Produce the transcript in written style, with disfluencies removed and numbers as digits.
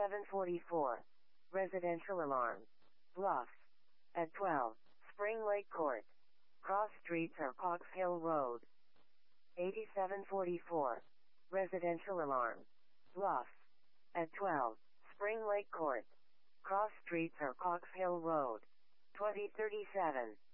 8744. Residential alarm. Bluff. At 12. Spring Lake Court. Cross streets are Cox Hill Road. 8744. Residential alarm. Bluff. At 12. Spring Lake Court. Cross streets are Cox Hill Road. 2037.